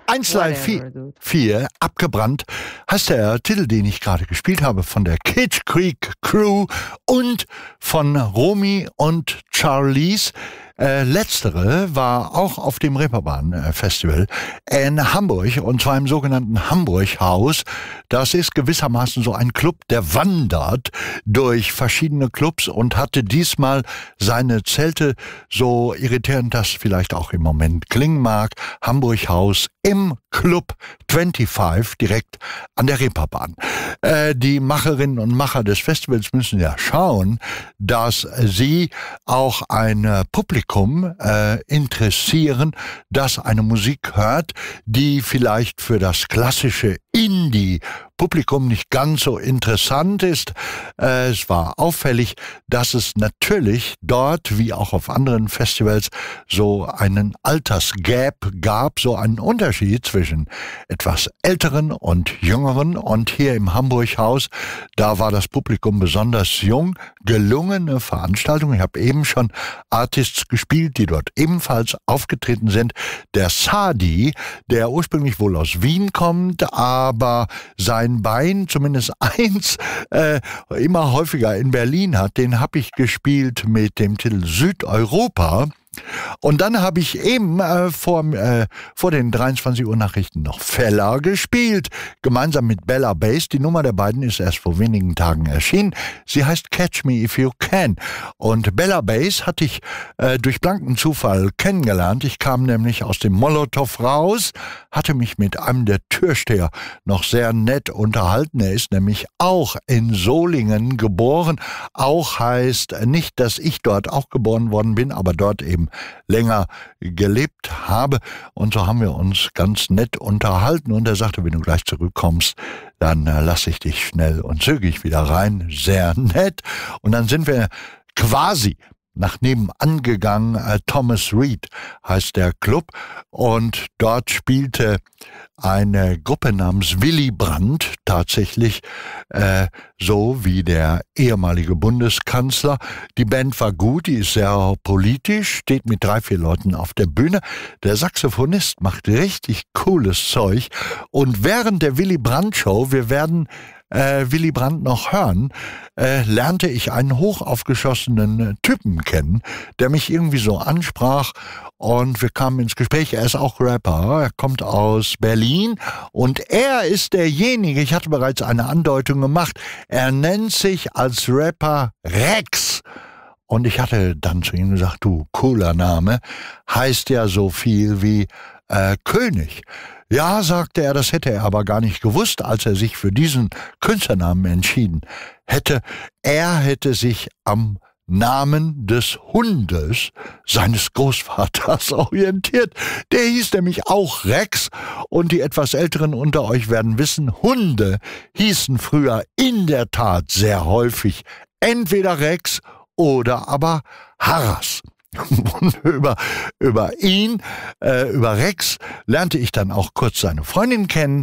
134, abgebrannt, heißt der Titel, den ich gerade gespielt habe, von der Kid Creek Crew und von Romy und Charlize. Letztere war auch auf dem Reeperbahn-Festival in Hamburg, und zwar im sogenannten Hamburg-Haus. Das ist gewissermaßen so ein Club, der wandert durch verschiedene Clubs und hatte diesmal seine Zelte, so irritierend das vielleicht auch im Moment klingen mag, Hamburg-Haus im Club 25 direkt an der Reeperbahn. Die Macherinnen und Macher des Festivals müssen ja schauen, dass sie auch ein Publikum interessieren, das eine Musik hört, die vielleicht für das klassische Indie-Publikum nicht ganz so interessant ist. Es war auffällig, dass es natürlich dort, wie auch auf anderen Festivals, so einen Altersgap gab, so einen Unterschied zwischen etwas älteren und jüngeren. Und hier im Hamburg-Haus, da war das Publikum besonders jung. Gelungene Veranstaltung. Ich habe eben schon Artists gespielt, die dort ebenfalls aufgetreten sind. Der Sadi, der ursprünglich wohl aus Wien kommt, aber sein Bein, zumindest eins, immer häufiger in Berlin hat, den habe ich gespielt mit dem Titel Südeuropa. Und dann habe ich eben vor den 23 Uhr Nachrichten noch Fella gespielt, gemeinsam mit Bella Bass. Die Nummer der beiden ist erst vor wenigen Tagen erschienen. Sie heißt Catch Me If You Can. Und Bella Bass hatte ich durch blanken Zufall kennengelernt. Ich kam nämlich aus dem Molotow raus, hatte mich mit einem der Türsteher noch sehr nett unterhalten. Er ist nämlich auch in Solingen geboren. Auch heißt nicht, dass ich dort auch geboren worden bin, aber dort eben länger gelebt habe. Und so haben wir uns ganz nett unterhalten. Und er sagte, wenn du gleich zurückkommst, dann lasse ich dich schnell und zügig wieder rein. Sehr nett. Und dann sind wir quasi nach nebenan gegangen. Thomas Reed heißt der Club. Und dort spielte eine Gruppe namens Willy Brandt, tatsächlich so wie der ehemalige Bundeskanzler. Die Band war gut, die ist sehr politisch, steht mit 3-4 Leuten auf der Bühne. Der Saxophonist macht richtig cooles Zeug. Und während der Willy Brandt Show, wir werden Willy Brandt noch hören, lernte ich einen hochaufgeschossenen Typen kennen, der mich irgendwie so ansprach, und wir kamen ins Gespräch. Er ist auch Rapper, er kommt aus Berlin und er ist derjenige, ich hatte bereits eine Andeutung gemacht, er nennt sich als Rapper Rex. Und ich hatte dann zu ihm gesagt, du, cooler Name, heißt ja so viel wie König. Ja, sagte er, das hätte er aber gar nicht gewusst, als er sich für diesen Künstlernamen entschieden hätte. Er hätte sich am Namen des Hundes seines Großvaters orientiert. Der hieß nämlich auch Rex, und die etwas Älteren unter euch werden wissen, Hunde hießen früher in der Tat sehr häufig entweder Rex oder aber Harras. Und über ihn, über Rex, lernte ich dann auch kurz seine Freundin kennen,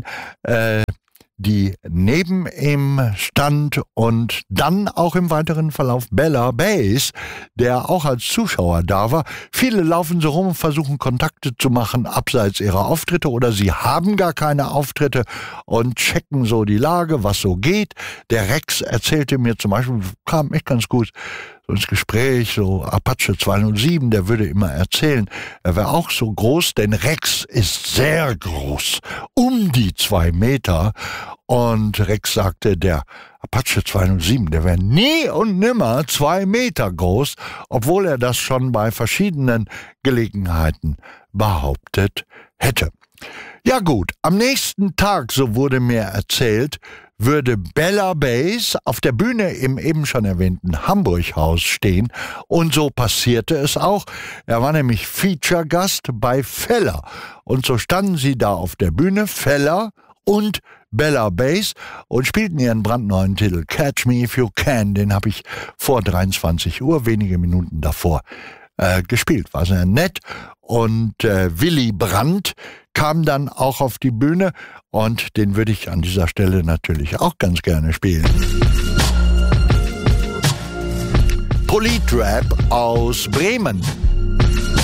die neben ihm stand, und dann auch im weiteren Verlauf Bella Bass, der auch als Zuschauer da war. Viele laufen so rum und versuchen Kontakte zu machen abseits ihrer Auftritte, oder sie haben gar keine Auftritte und checken so die Lage, was so geht. Der Rex erzählte mir zum Beispiel, kam echt ganz gut so ins Gespräch, so Apache 207, der würde immer erzählen, er wäre auch so groß, denn Rex ist sehr groß, um die 2 Meter. Und Rex sagte, der Apache 207, der wäre nie und nimmer 2 Meter groß, obwohl er das schon bei verschiedenen Gelegenheiten behauptet hätte. Ja gut, am nächsten Tag, so wurde mir erzählt, würde Bella Bass auf der Bühne im eben schon erwähnten Hamburg-Haus stehen. Und so passierte es auch. Er war nämlich Feature-Gast bei Fella. Und so standen sie da auf der Bühne, Fella und Bella Bass, und spielten ihren brandneuen Titel Catch Me If You Can. Den habe ich vor 23 Uhr, wenige Minuten davor, gespielt. War sehr nett. Und Willy Brandt kam dann auch auf die Bühne, und den würde ich an dieser Stelle natürlich auch ganz gerne spielen. Politrap aus Bremen.